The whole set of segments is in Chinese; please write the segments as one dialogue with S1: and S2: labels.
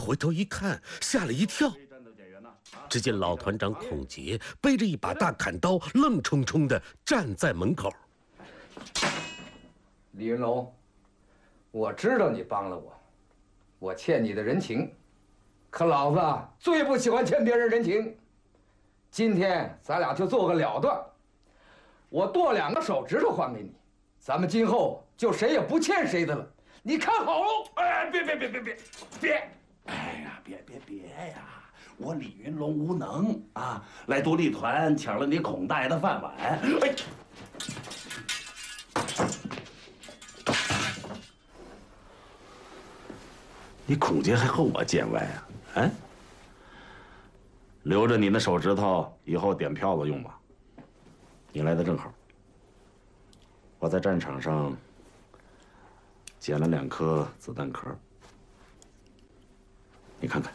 S1: 回头一看，吓了一跳。只见老团长孔杰背着一把大砍刀，愣冲冲地站在门口。
S2: 李云龙，我知道你帮了我，我欠你的人情，可老子最不喜欢欠别人人情。今天咱俩就做个了断，我剁2个手指头还给你，咱们今后就谁也不欠谁的了。你看好喽！哎，别！
S3: 哎呀，别呀！我李云龙无能啊，来独立团抢了你孔大爷的饭碗。哎，你孔杰还和我见外啊？啊？留着你那手指头，以后点票子用吧。你来的正好，我在战场上捡了2颗子弹壳，你看看，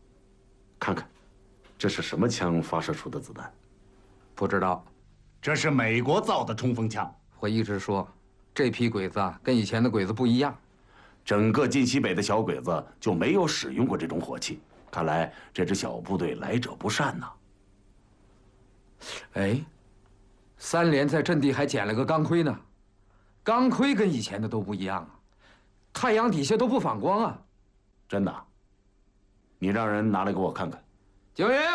S3: 这是什么枪发射出的子弹？
S2: 不知道，
S4: 这是美国造的冲锋枪。
S2: 我一直说，这批鬼子跟以前的鬼子不一样。
S3: 整个晋西北的小鬼子就没有使用过这种火器，看来这支小部队来者不善呐。
S2: 哎，3连在阵地还捡了个钢盔呢，钢盔跟以前的都不一样啊，太阳底下都不反光啊。
S3: 真的？你让人拿来给我看看。
S2: 警员，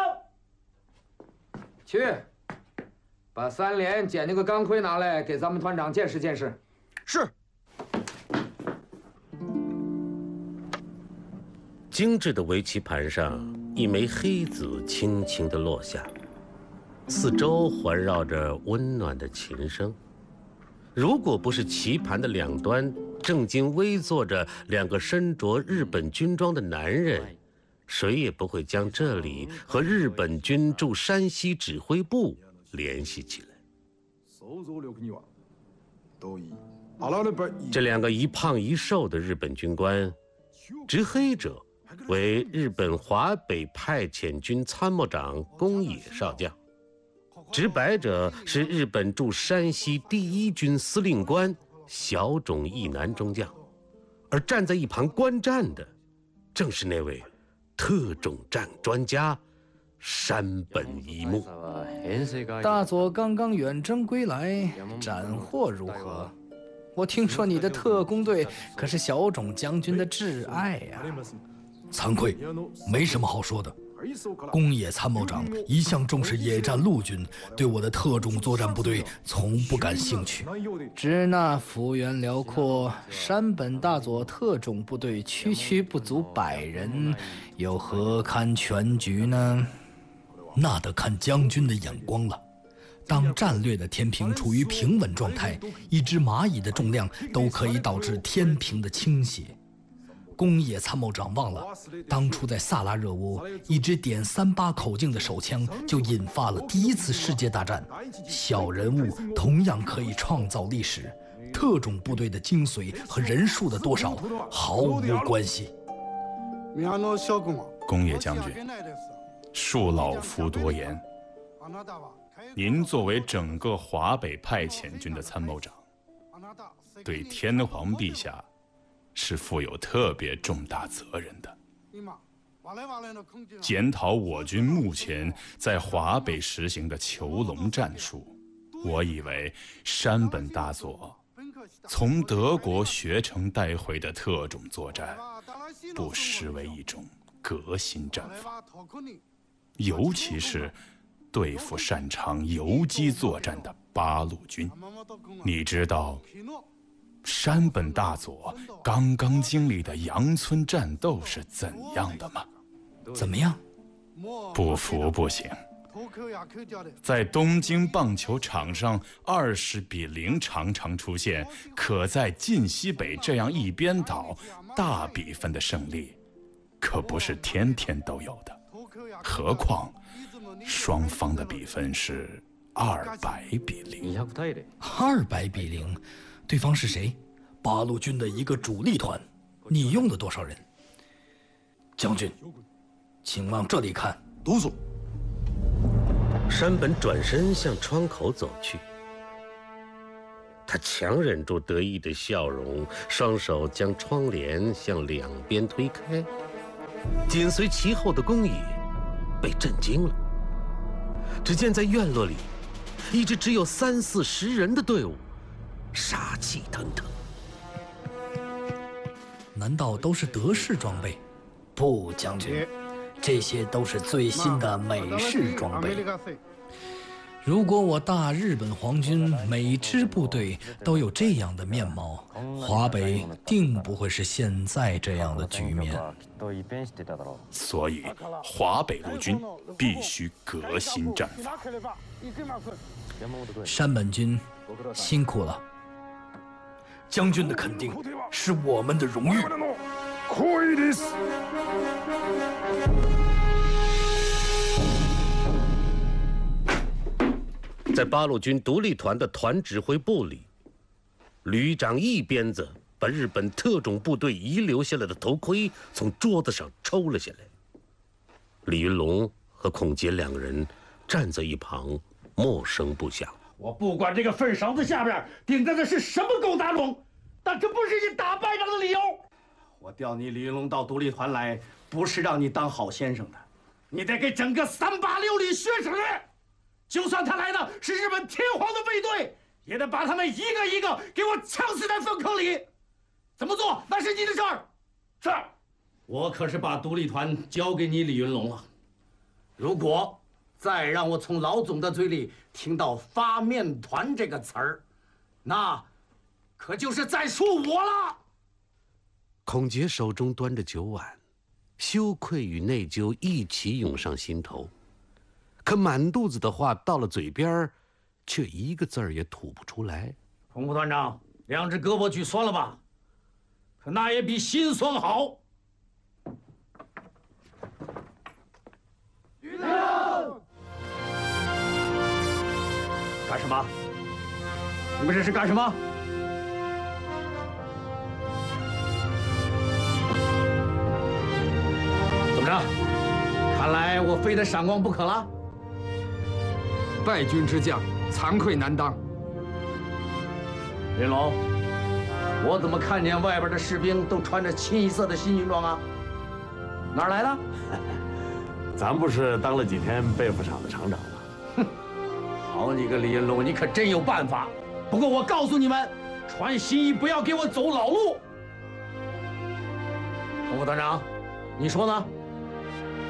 S2: 去，把3连捡那个钢盔拿来，给咱们团长见识见识。
S5: 是。
S1: 精致的围棋盘上，一枚黑子轻轻地落下，四周环绕着温暖的琴声。如果不是棋盘的两端正襟危坐着2个身着日本军装的男人，谁也不会将这里和日本军驻山西指挥部联系起来。这2个一胖一瘦的日本军官，执黑者为日本华北派遣军参谋长宫野少将，执白者是日本驻山西第1军司令官小冢义男中将，而站在一旁观战的，正是那位特种战专家山本一木。
S5: 大佐刚刚远征归来，斩获如何？我听说你的特工队可是小冢将军的挚爱呀。
S6: 惭愧，没什么好说的。宫野参谋长一向重视野战陆军，对我的特种作战部队从不感兴趣。
S5: 支那幅员辽阔，山本大佐特种部队区区不足100人，有何堪全局呢？
S6: 那得看将军的眼光了。当战略的天平处于平稳状态，一只蚂蚁的重量都可以导致天平的倾斜。宫野参谋长忘了，当初在萨拉热窝，一支点38口径的手枪就引发了第1次世界大战。小人物同样可以创造历史，特种部队的精髓和人数的多少毫无关系。
S7: 宫野将军，恕老夫多言。您作为整个华北派遣军的参谋长，对天皇陛下是负有特别重大责任的。检讨我军目前在华北实行的囚笼战术，我以为山本大佐从德国学成带回的特种作战，不失为一种革新战法，尤其是对付擅长游击作战的八路军。你知道山本大佐刚刚经历的杨村战斗是怎样的吗？
S6: 怎么样？
S7: 不服不行。在东京棒球场上20-0常常出现，可在晋西北这样一边倒大比分的胜利，可不是天天都有的。何况双方的比分是200-0。
S6: 200-0，对方是谁？八路军的一个主力团。你用了多少人？将军，请往这里看。
S4: 督促。
S1: 山本转身向窗口走去，他强忍住得意的笑容，双手将窗帘向两边推开。 紧随其后的宫野被震惊了。只见在院落里，一支只有30、40人的队伍，杀气腾腾。
S6: 难道都是德式装备？
S5: 不，将军，这些都是最新的美式装备。
S6: 如果我大日本皇军每支部队都有这样的面貌，华北定不会是现在这样的局面。
S7: 所以，华北陆军必须革新战法。
S6: 山本军辛苦了，
S5: 将军的肯定是我们的荣誉。
S1: 在八路军独立团的团指挥部里，旅长一鞭子把日本特种部队遗留下来的头盔从桌子上抽了下来。李云龙和孔杰2个人站在一旁，默声不响。
S8: 我不管这个粪勺子下边顶着的是什么狗杂种，但这不是你打败仗的理由。我调你李云龙到独立团来，不是让你当好先生的，你得给整个386旅血耻。就算他来的是日本天皇的卫队，也得把他们一个一个给我呛死在粪坑里。怎么做那是你的事儿。是，我可是把独立团交给你李云龙了。如果再让我从老总的嘴里听到“发面团”这个词儿，那可就是在说我了。
S1: 孔杰手中端着酒碗，羞愧与内疚一起涌上心头。可满肚子的话到了嘴边，却一个字儿也吐不出来。
S8: 洪副团长，2只胳膊举酸了吧？可那也比心酸好。举手！干什么？你们这是干什么？怎么着？看来我非得闪光不可了。
S2: 败军之将，惭愧难当。
S8: 云龙，我怎么看见外边的士兵都穿着清一色的新军装啊？哪儿来的？
S3: 咱不是当了几天被服厂的厂长吗？
S8: 哼，好你个李云龙，你可真有办法。不过我告诉你们，穿新衣不要给我走老路。洪副团长，你说呢？